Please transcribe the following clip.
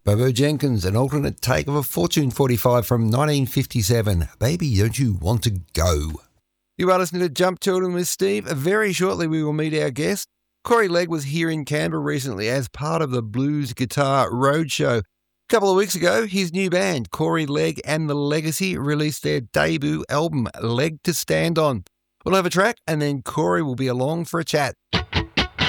Bobo Jenkins, an alternate take of a Fortune 45 from 1957. Baby, don't you want to go? You are listening to Jump Children with Steve. Very shortly we will meet our guest. Corey Legg was here in Canberra recently as part of the Blues Guitar Roadshow. A couple of weeks ago, his new band, Corey Legg and the Legacy, released their debut album, Leg to Stand On. We'll have a track and then Corey will be along for a chat.